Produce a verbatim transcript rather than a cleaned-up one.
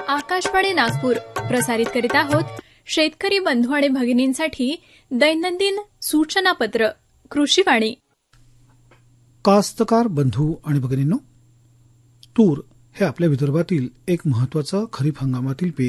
आकाशवाणी नागपूर प्रसारित करीत आहोत शेतकरी बंधू आणि भगिनींसाठी दैनंदिन सूचनापत्र कृषीवाणी. कास्तकार बंधू आणि भगिनींनो, तूर हे आपल्या विदर्भातील एक महत्वाचं खरीप हंगामातील पीक